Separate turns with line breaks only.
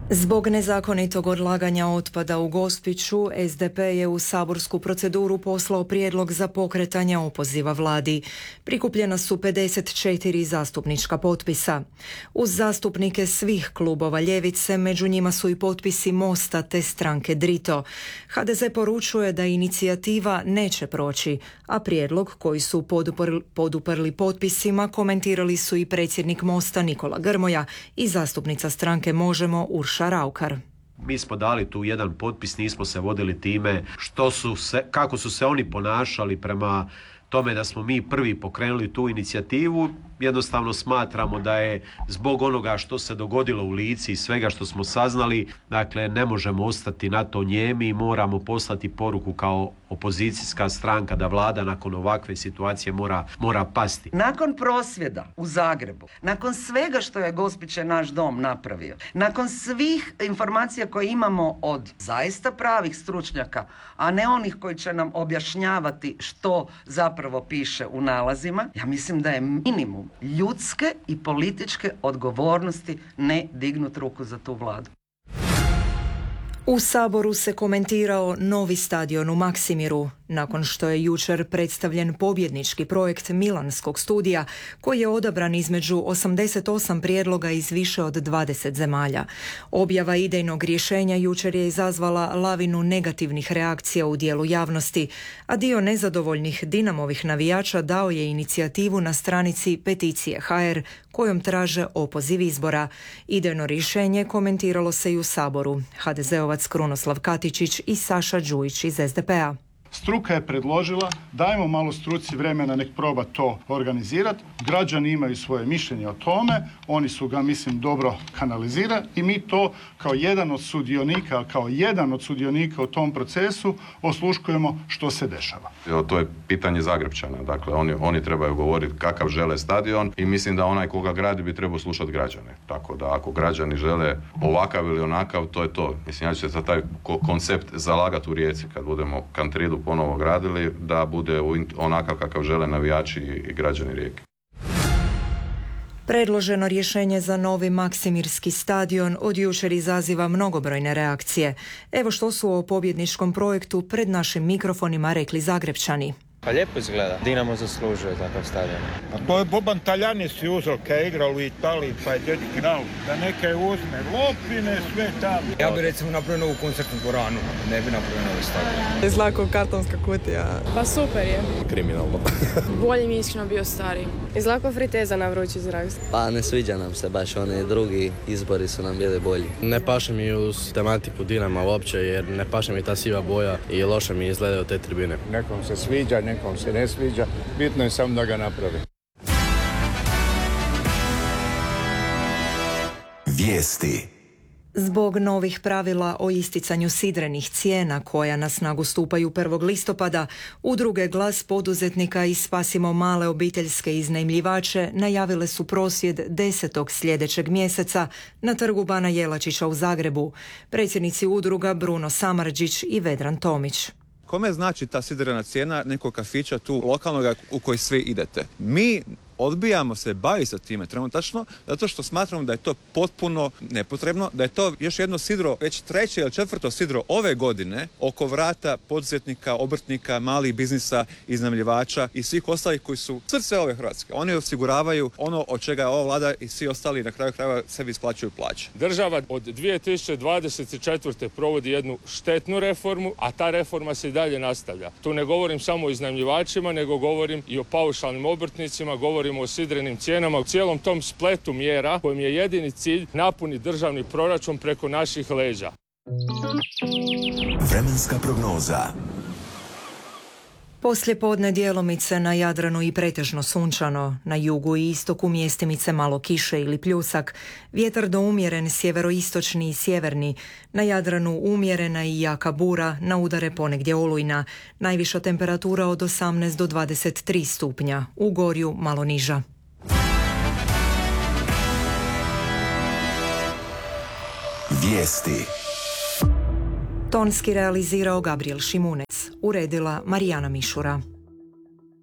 Zbog nezakonitog odlaganja otpada u Gospiću, SDP je u saborsku proceduru poslao prijedlog za pokretanje opoziva vladi. Prikupljena su 54 zastupnička potpisa. Uz zastupnike svih klubova ljevice, među njima su i potpisi Mosta te stranke Drito. HDZ poručuje da inicijativa neće proći, a prijedlog koji su poduprli potpisima komentirali su i predsjednik Mosta Nikola Grmoja i zastupnica stranke Možemo Urša Raukar.
Mi smo dali tu jedan potpis, nismo se vodili time kako su se oni ponašali prema tome da smo mi prvi pokrenuli tu inicijativu. Jednostavno smatramo da je zbog onoga što se dogodilo u Lici i svega što smo saznali, dakle ne možemo ostati na to njemi i moramo poslati poruku kao opozicijska stranka da vlada nakon ovakve situacije mora pasti.
Nakon prosvjeda u Zagrebu, nakon svega što je Gospić je naš dom napravio, nakon svih informacija koje imamo od zaista pravih stručnjaka, a ne onih koji će nam objašnjavati što zapravo piše u nalazima, ja mislim da je minimum ljudske i političke odgovornosti ne dignut ruku za tu vladu.
U Saboru se komentirao novi stadion u Maksimiru, nakon što je jučer predstavljen pobjednički projekt Milanskog studija, koji je odabran između 88 prijedloga iz više od 20 zemalja. Objava idejnog rješenja jučer je izazvala lavinu negativnih reakcija u dijelu javnosti, a dio nezadovoljnih Dinamovih navijača dao je inicijativu na stranici Peticije.hr kojom traže opoziv izbora. Idejno rješenje komentiralo se i u Saboru. HDZ-ovac Krunoslav Katičić i Saša Đujić iz SDP-a.
Struka je predložila, dajmo malo struci vremena nek proba to organizirati. Građani imaju svoje mišljenje o tome, oni su ga, mislim, dobro kanalizirali i mi to kao jedan od sudionika u tom procesu osluškujemo što se dešava.
To je pitanje Zagrepčana, dakle oni trebaju govoriti kakav žele stadion i mislim da onaj koga gradi bi trebao slušati građane. Tako da ako građani žele ovakav ili onakav, to je to. Mislim, ja ću se za taj koncept zalagati u Rijeci kad budemo Kantridu ponovo gradili, da bude onakav kakav žele navijači i građani Rijeke.
Predloženo rješenje za novi Maksimirski stadion od jučer izaziva mnogobrojne reakcije. Evo što su o pobjedničkom projektu pred našim mikrofonima rekli Zagrepčani.
Pa lijepo izgleda. Dinamo zaslužuje takav stadion.
A to je Boban Taljani si uzeo kad je igrao u Italiji, pa je dječki knal. Da neke uzme Lopine, sve tamo.
Ja bi recimo napravio novu koncertnu dvoranu, ne bi napravio novi stadion.
Izgleda kartonska kutija.
Pa super je.
Kriminalno.
Bolje mi iskreno bio stari. Izgleda friteza na vrući zrak.
Pa ne sviđa nam se baš, oni drugi izbori su nam bili bolji.
Ne paše mi uz tematiku Dinama uopće, jer ne paše mi ta siva boja i loše mi izgledaju te tribine.
Nekom se sviđa, nekom se ne sviđa, bitno je samo da ga napravi.
Vijesti. Zbog novih pravila o isticanju sidrenih cijena koja na snagu stupaju 1. listopada, udruge Glas poduzetnika i Spasimo male obiteljske iznajmljivače najavile su prosvjed 10. sljedećeg mjeseca na trgu Bana Jelačića u Zagrebu. Predsjednici udruga Bruno Samardžić i Vedran Tomić.
Kome znači ta sidrena cijena nekog kafića tu lokalnoga u koji svi idete? Mi odbijamo se baviti sa time trenutačno zato što smatramo da je to potpuno nepotrebno, da je to još jedno sidro, već 3. ili 4. sidro ove godine oko vrata poduzetnika, obrtnika, malih biznisa, iznajmljivača i svih ostalih koji su srce ove Hrvatske. Oni osiguravaju ono od čega ova vlada i svi ostali na kraju krajeva sebi isplaćuju plaće.
Država od 2024. provodi jednu štetnu reformu, a ta reforma se i dalje nastavlja. Tu ne govorim samo o iznajmljivačima, nego govorim i o paušalnim obrtnicima, govorimo o sidrenim cijenama, u cijelom tom spletu mjera kojim je jedini cilj napuni državni proračun preko naših leđa.
Vremenska prognoza.
Poslijepodne djelomice na Jadranu i pretežno sunčano, na jugu i istoku mjestimice malo kiše ili pljusak, vjetar do umjeren sjeveroistočni i sjeverni, na Jadranu umjerena i jaka bura, na udare ponegdje olujna, najviša temperatura od 18 do 23 stupnja, u Gorju malo niža.
Vijesti.
Tonski realizirao Gabriel Šimunec, uredila Marijana Mišura.